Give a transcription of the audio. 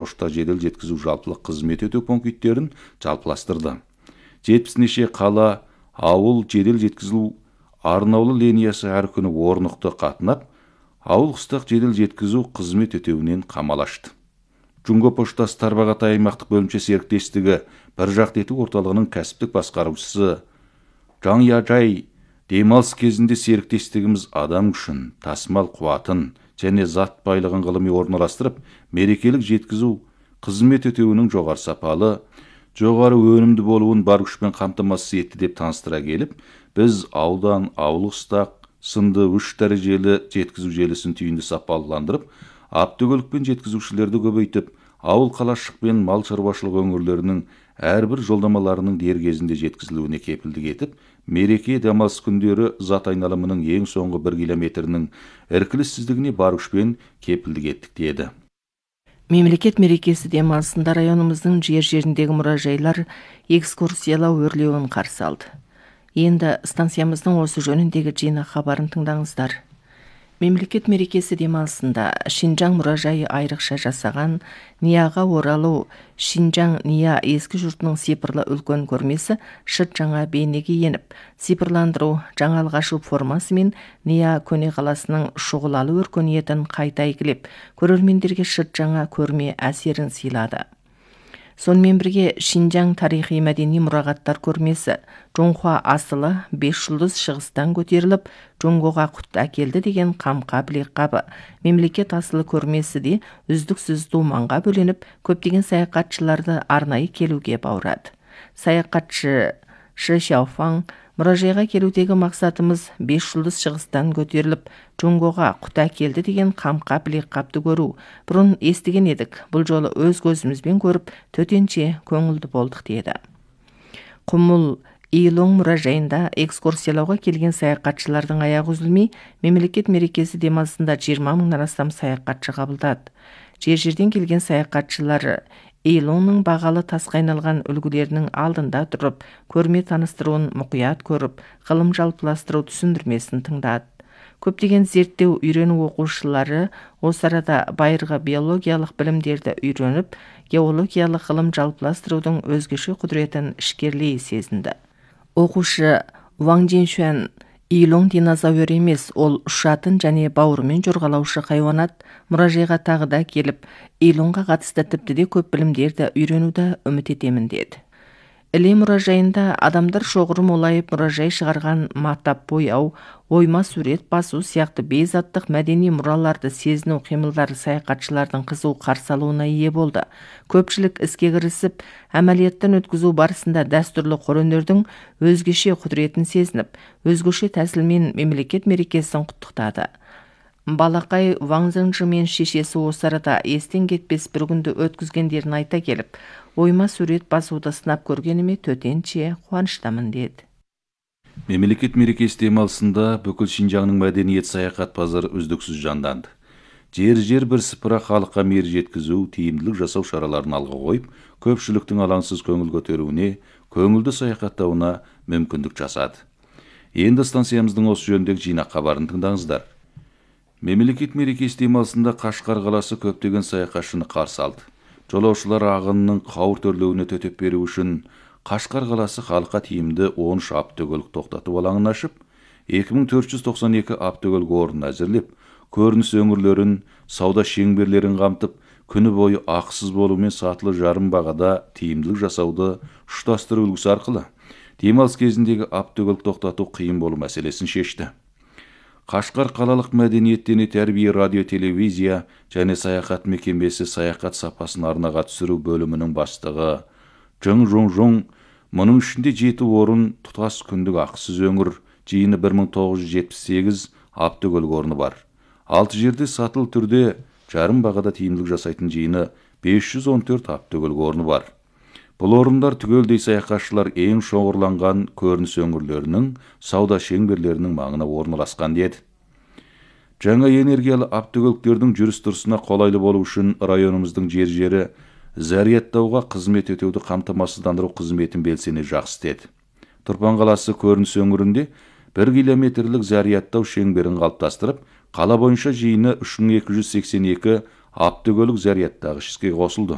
пошта жедел жеткізу жалпылық қызмет өтеу пункттерін жалпыластырды. 70 неше қала, ауыл жедел жеткізу арнаулы линиясы әр күні орнықты қатынап, ауыл қыстақ жедел жеткізу қызмет өтеуінен қамал ашты. Джунго поштасы Тарбағатай аймақтық бөлімше серіктестігі бір жақты ету орталығының кәсіптік басқарушысы Жаңяжай демалыс кезінде серіктестігіміз адам күшін, тасымал қуатын және зат байлығын ғылыми орналастырып, мерекелік жеткізу қызмет өтеуінің жоғары сапалы, жоғары өнімді болуын бар күшпен қамтамасыз етті деп таныстыра келіп, біз аудан, ауыл қыстақ сынды 3 дәрежелі жеткізу желісін түйінді сапалыландырып, автокөлікпен жеткізушілерді көбейтіп, ауыл қалашық пен мал шаруашылығы өңірлерінің әрбір жолдамаларының дер кезінде жеткізілуіне кепілдік етіп, мереке демалыс күндері зат айналымының ең соңғы 1 километрінің іркіліссіздігіне бар күшпен кепілдік еттік деді. Мемлекет мерекесі демалысында районымыздың жер-жеріндегі мұражайлар экскурсиялау өрлеуін қарсы алды. Енді станциямыздың осы жөніндегі жинақ хабарын тыңдаңыздар. Мемлекет мерекесі демалысында Шинжаң мұражайы айрықша жасаған Нияға оралу Шинжаң Ния ескі жұртының сипырлы үлкен көрмесі шыт жаңа бейнеге еніп, сипырландыру жаңалық ашу формасымен Ния көне қаласының шұғылалы өркениетін қайта игілеп, көрермендерге шыт жаңа көрме әсерін сыйлады. Сонымен бірге Шинжаң тарихи мәдени мұрағаттар көрмесі Жоңхуа асылы 5 жұлдыз шығыстан көтеріліп, Жоңғоға құт әкелді деген қамқа білек қабы. Мемлекет асылы көрмесі де үздіксіз думанға бөленіп, көптеген саяхатшыларды арнайы келуге баурады. Саяхатшы Ши Шяофаң мұражайға келудегі мақсатымыз 5 жұлдыз шығыстан көтеріліп, Жоңғоға құт әкелді деген қамқа білек қапты көру. Бұрын естіген едік, бұл жолы өз көзімізбен көріп, төтенше көңілді болдық деді. Құмыл Илоң мұражайында экскурсиялауға келген саяхатшылардың аяғы үзілмей, мемлекет мерекесі демалысында 20 мыңнан астам саяхатшы қабылдады. Жер-жерден келген саяхатшылар Илоңның бағалы тасқа айналған үлгілерінің алдында тұрып, көрме таныстыруын мұқият көріп, ғылым жалпыластыру түсіндірмесін тыңдады. Көптеген зерттеу үйрену оқушылары осы арада байырғы биологиялық білімдерді үйреніп, геологиялық ғылым жалпыластырудың өзгеше құдіретін ішкерлей сезінді. Оқушы Ваң Дженшуан Илоң динозавр емес, ол ұшатын және бауырымен жорғалаушы хайуанат. Мұражайға тағы да келіп, Илоңға қатысты тіпті де көп білімдерді үйренуді үміт етемін деді. Іле мұражайында адамдар шоғыры молайып мұражай шығарған матап бояу, ойма сурет басу сияқты бейзаттық мәдени мұраларды сезіну қимылдары саяхатшылардың қызу қарсы алуына ие болды. Көпшілік іске кірісіп, әмәлияттан өткізу барысында дәстүрлі қолөнердің өзгеше құдіретін сезініп, өзгеше тәсілмен мемлекет мерекесін құттықтады. Балақай Ваң Зыңжы мен шешесі осы арада естен кетпес бір күнді өткізгендерін айта келіп, ойма сурет басуды сынап көргеніме төтенше қуаныштамын деді. Мемлекет мерекесі демалысында бүкіл Шинжаңның мәдениет саяхат базары үздіксіз жанданды. Жер-жер бірсыпыра халыққа мейір жеткізу, тиімділік жасау шараларын алға қойып, көпшіліктің алаңсыз көңіл көтеруіне, көңілді саяхаттауына мүмкіндік жасады. Енді станциямыздың осы жөніндегі жинақ хабарын тыңдаңыздар. Мемлекет мерекесі демалысында Қашқар қаласы көптеген саяхатшыны қарсы алды. Жолаушылар ағынының қауырт өрлеуіне төтеп беру үшін Қашқар қаласы халыққа тиімді 13 автокөлік тоқтату алаңын ашып, 2492 автокөлік орнын әзірлеп, көрініс өңірлерін, сауда шеңберлерін қамтып, күні бойы ақысыз болумен сатылы жарым бағада тиімділік жасауды ұштастыру үлгісі арқылы демалыс кезіндегі автокөлік тоқтату қиын болу мәселесін шешті. Қашқар қалалық мәдениеттене тәрбие радио телевизия және саяхат мекемесі саяхат сапасын арнаға түсіру бөлімінің бастығы Жың Жун мұның ішінде 7 орын тұтас күндік ақысыз өңір, жиыны 1978 автокөлік орны бар. 6 жерде сатыл түрде жарым бағада тиімділік жасайтын жиыны 514 автокөлік орны бар. Бұл орындар түгелдей саяхатшылар ең шоғырланған көрініс өңірлерінің, сауда шеңберлерінің маңына орналасқан деді. Жаңа энергиялы автокөліктердің жүріс-тұрысына қолайлы болу үшін районымыздың жер-жері зарядтауға қызмет өтеуді қамтамасыздандыру қызметін белсене жақсы деді. Тұрпан қаласы көрініс өңірінде 1 километрлік зарядтау шеңберін қалыптастырып, қала бойынша жиыны 3282 автокөлік зарядтағыш іске қосылды.